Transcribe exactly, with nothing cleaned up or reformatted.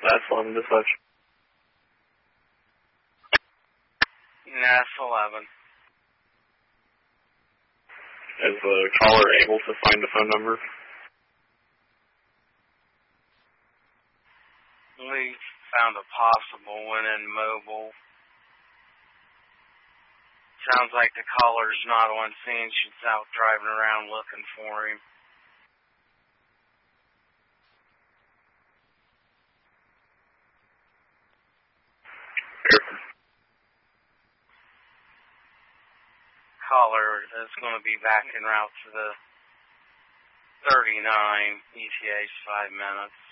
S eleven dispatch. S eleven. Is the caller able to find the phone number? We found a possible one in mobile. Sounds like the caller's not on scene. She's out driving around looking for him. Caller is going to be back en route to the thirty-nine, E T H five minutes.